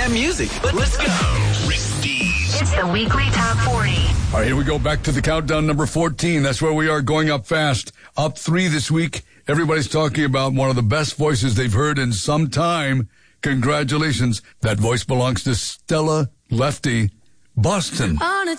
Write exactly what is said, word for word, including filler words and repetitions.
that music. Let's go. Prestige. It's the weekly top forty. All right, here we go. Back to the countdown, number fourteen. That's where we are, going up fast. Up three this week. Everybody's talking about one of the best voices they've heard in some time. Congratulations. That voice belongs to Stella Lefty, Boston. On a